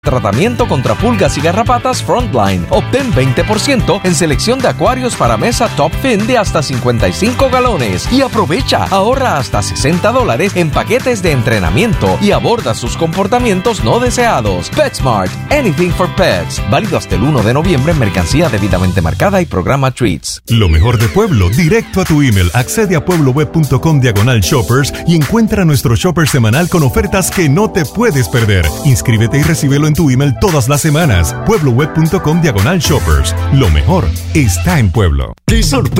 Tratamiento contra pulgas y garrapatas Frontline. Obtén 20% en selección de acuarios para mesa Top Fin de hasta 55 galones. Y aprovecha, ahorra hasta $60 en paquetes de entrenamiento y aborda sus comportamientos no deseados. PetSmart, anything for pets. Válido hasta el 1 de noviembre en mercancía debidamente marcada y programa Treats. Lo mejor de Pueblo, directo a tu email. Accede a puebloweb.com/shoppers y encuentra nuestro shopper semanal con ofertas que no te puedes perder. Inscríbete y recíbelo en tu email todas las semanas. puebloweb.com/shoppers. Lo mejor está en Pueblo. ¡Qué sorpresa!